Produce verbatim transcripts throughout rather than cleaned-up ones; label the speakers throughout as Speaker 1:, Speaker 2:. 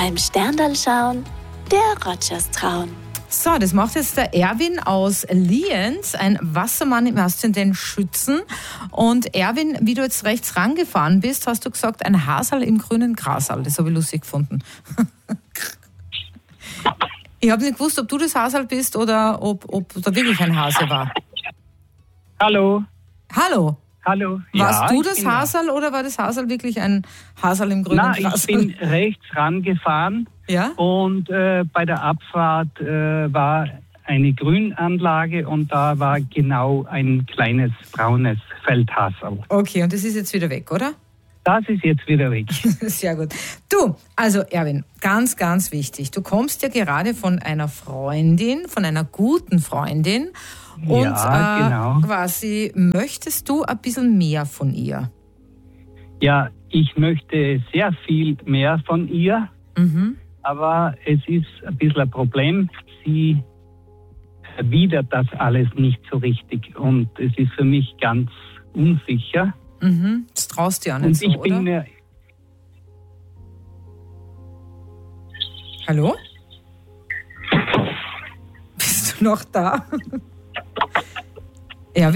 Speaker 1: Beim Sterndal schauen, der Rogers trauen.
Speaker 2: So, das macht jetzt der Erwin aus Lienz, ein Wassermann im Aszendent Schützen. Und Erwin, wie du jetzt rechts rangefahren bist, hast du gesagt, ein Hasal im grünen Grasal. Das habe ich lustig gefunden. Ich habe nicht gewusst, ob du das Hasal bist oder ob, ob da wirklich ein Hase war.
Speaker 3: Hallo.
Speaker 2: Hallo.
Speaker 3: Hallo.
Speaker 2: Warst
Speaker 3: ja,
Speaker 2: du das Hasal da. Oder war das Hasal wirklich ein Hasal im grünen
Speaker 3: Na,
Speaker 2: Grasal?
Speaker 3: ich bin rechts rangefahren.
Speaker 2: Ja?
Speaker 3: Und äh, bei der Abfahrt äh, war eine Grünanlage und da war genau ein kleines braunes Feldhasel.
Speaker 2: Okay, und das ist jetzt wieder weg, oder?
Speaker 3: Das ist jetzt wieder weg.
Speaker 2: Sehr gut. Du, also Erwin, ganz, ganz wichtig. Du kommst ja gerade von einer Freundin, von einer guten Freundin. Und
Speaker 3: ja,
Speaker 2: äh,
Speaker 3: genau.
Speaker 2: quasi, möchtest du ein bisschen mehr von ihr?
Speaker 3: Ja, ich möchte sehr viel mehr von ihr.
Speaker 2: Mhm.
Speaker 3: Aber es ist ein bisschen ein Problem. Sie erwidert das alles nicht so richtig. Und es ist für mich ganz unsicher.
Speaker 2: Mhm. Das traust du ja nicht
Speaker 3: und
Speaker 2: so,
Speaker 3: ich bin,
Speaker 2: oder?
Speaker 3: Äh,
Speaker 2: Hallo? Bist du noch da? Erwin?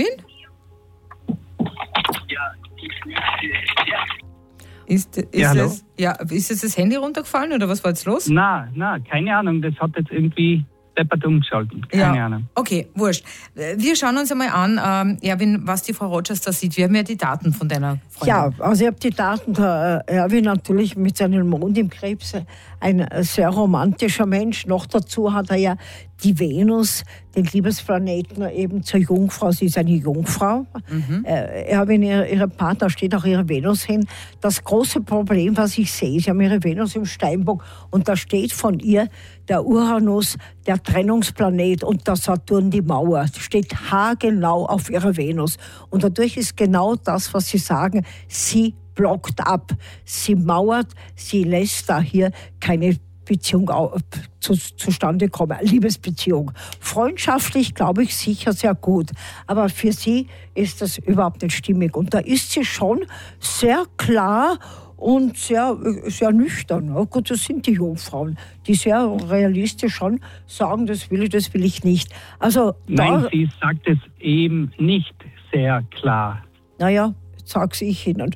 Speaker 3: Ja, ich möchte... Ja.
Speaker 2: Ist, ist,
Speaker 3: ja,
Speaker 2: es, ja, ist jetzt das Handy runtergefallen oder was war jetzt los?
Speaker 3: Na, na, keine Ahnung. Das hat jetzt irgendwie deppert umgeschaltet. Keine
Speaker 2: ja.
Speaker 3: Ahnung.
Speaker 2: Okay, wurscht. Wir schauen uns einmal an, ähm, Erwin, was die Frau Rogers da sieht. Wir haben ja die Daten von deiner Freundin.
Speaker 4: Ja, also ich habe die Daten. Der Erwin natürlich mit seinem Mond im Krebs, ein sehr romantischer Mensch. Noch dazu hat er ja die Venus, den Liebesplaneten, eben zur Jungfrau. Sie ist eine Jungfrau. Mhm. Äh, Erwin, ihre, ihre Partner, steht auch ihre Venus hin. Das große Problem, was ich sehe, sie haben ihre Venus im Steinbock und da steht von ihr der Uranus, der Trennungsplanet, und der Saturn, die Mauer. Das steht haargenau auf ihrer Venus. Und dadurch ist genau das, was Sie sagen, sie blockt ab. Sie mauert, sie lässt da hier keine Beziehung zu, zustande kommen, eine Liebesbeziehung. Freundschaftlich, glaube ich, sicher sehr gut. Aber für sie ist das überhaupt nicht stimmig. Und da ist sie schon sehr klar und sehr, sehr nüchtern. Ja, gut, das sind die Jungfrauen, die sehr realistisch schon sagen, das will ich, das will ich nicht. Also,
Speaker 3: Nein,
Speaker 4: da,
Speaker 3: sie sagt es eben nicht sehr klar.
Speaker 4: Naja, sag's ich Ihnen.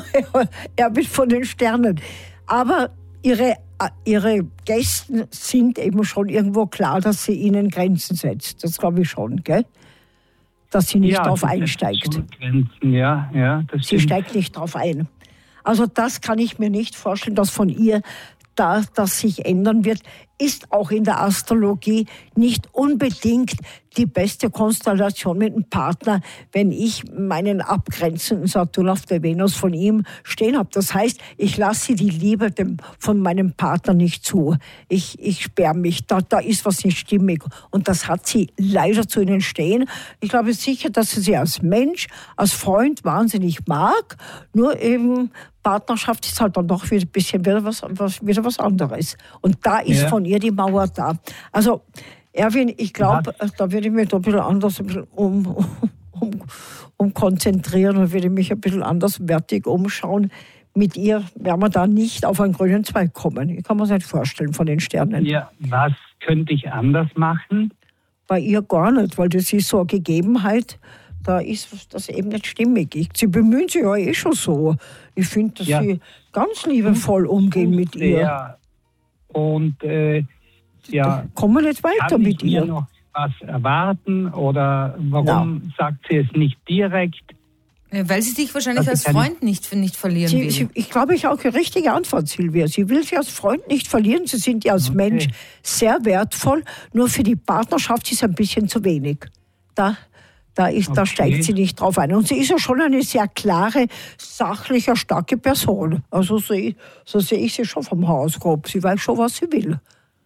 Speaker 4: Er wird von den Sternen. Aber ihre, ihre Gäste sind eben schon irgendwo klar, dass sie ihnen Grenzen setzt. Das glaube ich schon, gell? Dass sie nicht
Speaker 3: ja,
Speaker 4: drauf
Speaker 3: das
Speaker 4: einsteigt.
Speaker 3: Schon Grenzen, ja, ja, das
Speaker 4: Sie
Speaker 3: stimmt.
Speaker 4: steigt nicht drauf ein. Also das kann ich mir nicht vorstellen, dass von ihr da, das sich ändern wird, ist auch in der Astrologie nicht unbedingt die beste Konstellation mit einem Partner, wenn ich meinen abgrenzenden Saturn auf der Venus von ihm stehen habe. Das heißt, ich lasse die Liebe dem, von meinem Partner nicht zu. Ich, ich sperre mich, da, da ist was nicht stimmig. Und das hat sie leider zu ihnen stehen. Ich glaube sicher, dass sie sie als Mensch, als Freund wahnsinnig mag, nur eben Partnerschaft ist halt dann doch wieder ein bisschen wieder was, was, wieder was anderes. Und da ist
Speaker 3: ja.
Speaker 4: von ihr die Mauer da. Also, Erwin, ich glaube, da würde ich mich da ein bisschen anders ein bisschen um, um, um konzentrieren und würde mich ein bisschen anderswertig umschauen. Mit ihr werden wir da nicht auf einen grünen Zweig kommen. Ich kann mir das nicht vorstellen von den Sternen.
Speaker 3: Ja, was könnte ich anders machen?
Speaker 4: Bei ihr gar nicht, weil das ist so eine Gegebenheit, da ist das eben nicht stimmig. Ich, sie bemühen sich ja eh schon so. Ich finde, dass ja. sie ganz liebevoll umgehen und mit ihr.
Speaker 3: Ja. Und äh, ja,
Speaker 4: kommen wir nicht weiter
Speaker 3: kann
Speaker 4: mit
Speaker 3: ich
Speaker 4: ihr.
Speaker 3: Mir noch was erwarten oder warum no. sagt sie es nicht direkt?
Speaker 2: Ja, weil sie dich wahrscheinlich also als Freund nicht, nicht verlieren
Speaker 4: sie,
Speaker 2: will.
Speaker 4: Sie, ich glaube, ich auch die richtige Antwort, Silvia. Sie will sie als Freund nicht verlieren. Sie sind ja als okay. Mensch sehr wertvoll. Nur für die Partnerschaft ist ein bisschen zu wenig. Da Da, ist, okay. da steigt sie nicht drauf ein. Und sie ist ja schon eine sehr klare, sachliche, starke Person. Also so, so sehe ich sie schon vom Horoskop. Sie weiß schon, was sie will.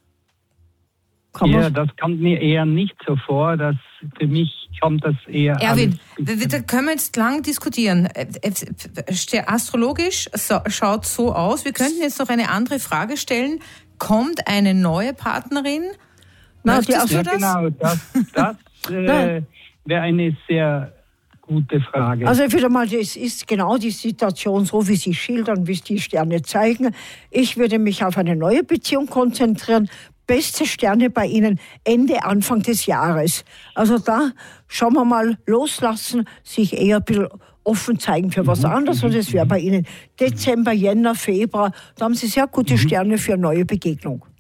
Speaker 4: Kann
Speaker 3: ja, das kommt mir eher nicht so vor. Dass für mich kommt das eher...
Speaker 2: Erwin, da können wir jetzt lang diskutieren. Astrologisch schaut so aus. Wir könnten jetzt noch eine andere Frage stellen. Kommt eine neue Partnerin?
Speaker 4: Na, die
Speaker 2: du
Speaker 3: ja,
Speaker 2: das?
Speaker 3: Genau, das, das äh, wäre eine sehr gute Frage.
Speaker 4: Also wieder mal, das ist genau die Situation, so wie Sie schildern, wie es die Sterne zeigen. Ich würde mich auf eine neue Beziehung konzentrieren. Beste Sterne bei Ihnen Ende, Anfang des Jahres. Also da schauen wir mal, loslassen, sich eher ein bisschen offen zeigen für was anderes. Und das wäre bei Ihnen Dezember, Jänner, Februar. Da haben Sie sehr gute Sterne für eine neue Begegnung.